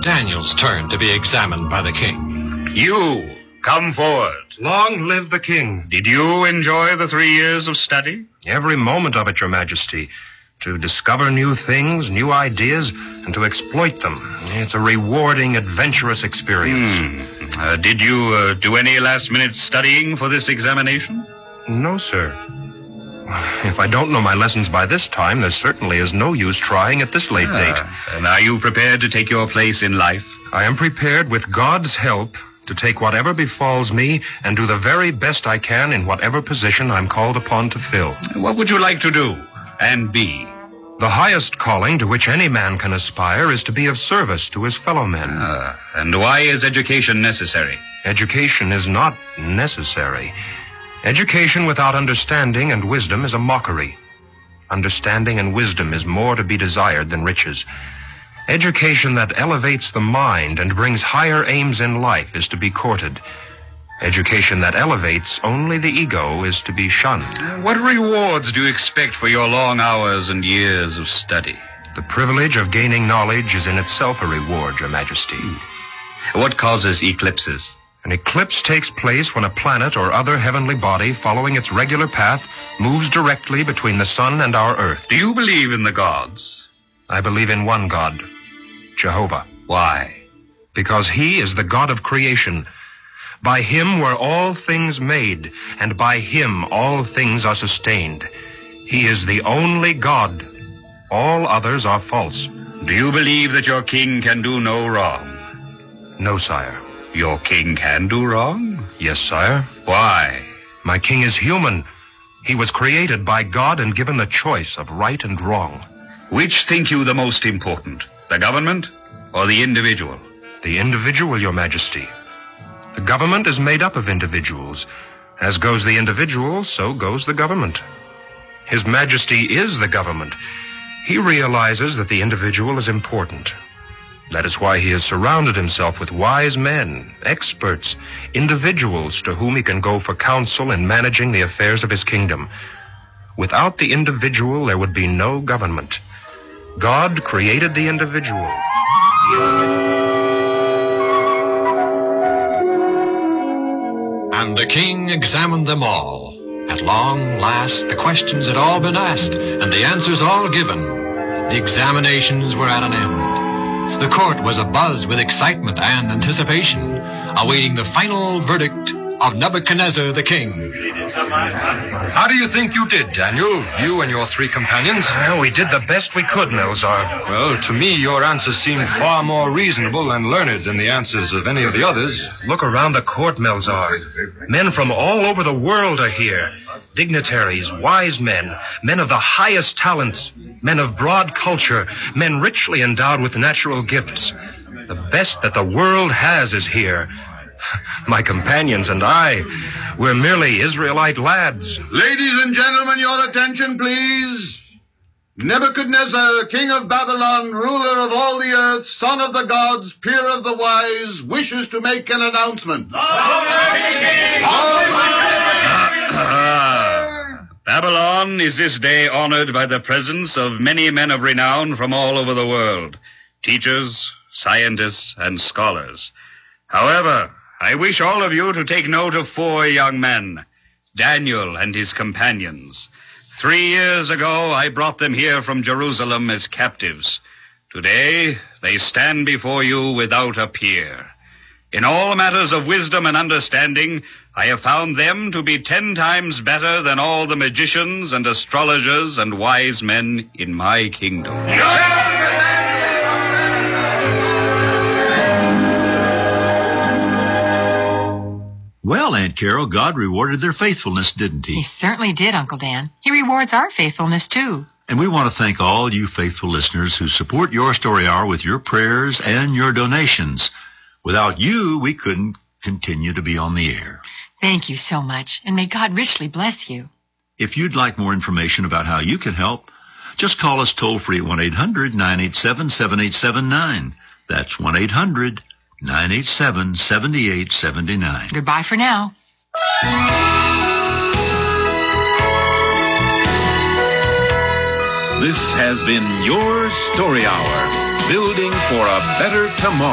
Daniel's turn to be examined by the king. You, come forward. Long live the king. Did you enjoy the 3 years of study? Every moment of it, Your Majesty. To discover new things, new ideas, and to exploit them. It's a rewarding, adventurous experience. Did you do any last-minute studying for this examination? No, sir. If I don't know my lessons by this time, there certainly is no use trying at this late date. And are you prepared to take your place in life? I am prepared, with God's help, to take whatever befalls me and do the very best I can in whatever position I'm called upon to fill. What would you like to do and be? The highest calling to which any man can aspire is to be of service to his fellow men. And why is education necessary? Education is not necessary. Education without understanding and wisdom is a mockery. Understanding and wisdom is more to be desired than riches. Education that elevates the mind and brings higher aims in life is to be courted. Education that elevates only the ego is to be shunned. What rewards do you expect for your long hours and years of study? The privilege of gaining knowledge is in itself a reward, Your Majesty. What causes eclipses? An eclipse takes place when a planet or other heavenly body, following its regular path, moves directly between the sun and our earth. Do you believe in the gods? I believe in one God, Jehovah. Why? Because he is the God of creation. By him were all things made, and by him all things are sustained. He is the only God. All others are false. Do you believe that your king can do no wrong? No, sire. Your king can do wrong? Yes, sire. Why? My king is human. He was created by God and given the choice of right and wrong. Which think you the most important, the government or the individual? The individual, Your Majesty. The government is made up of individuals. As goes the individual, so goes the government. His Majesty is the government. He realizes that the individual is important. That is why he has surrounded himself with wise men, experts, individuals to whom he can go for counsel in managing the affairs of his kingdom. Without the individual, there would be no government. God created the individual. And the king examined them all. At long last, the questions had all been asked, and the answers all given. The examinations were at an end. The court was abuzz with excitement and anticipation, awaiting the final verdict of Nebuchadnezzar the king. How do you think you did, Daniel? You and your 3 companions? Well, we did the best we could, Melzar. Well, to me, your answers seemed far more reasonable and learned than the answers of any of the others. Look around the court, Melzar. Men from all over the world are here. Dignitaries, wise men, men of the highest talents, men of broad culture, men richly endowed with natural gifts. The best that the world has is here. My companions and I, we're merely Israelite lads. Ladies and gentlemen, your attention, please. Nebuchadnezzar, king of Babylon, ruler of all the earth, son of the gods, peer of the wise, wishes to make an announcement. Babylon is this day honored by the presence of many men of renown from all over the world, teachers, scientists, and scholars. However, I wish all of you to take note of 4 young men, Daniel and his companions. 3 years ago, I brought them here from Jerusalem as captives. Today, they stand before you without a peer. In all matters of wisdom and understanding, I have found them to be 10 times better than all the magicians and astrologers and wise men in my kingdom. Well, Aunt Carol, God rewarded their faithfulness, didn't he? He certainly did, Uncle Dan. He rewards our faithfulness, too. And we want to thank all you faithful listeners who support Your Story Hour with your prayers and your donations. Without you, we couldn't continue to be on the air. Thank you so much, and may God richly bless you. If you'd like more information about how you can help, just call us toll-free at 1-800-987-7879. That's 1-800-987-7879. Goodbye for now. This has been Your Story Hour, building for a better tomorrow.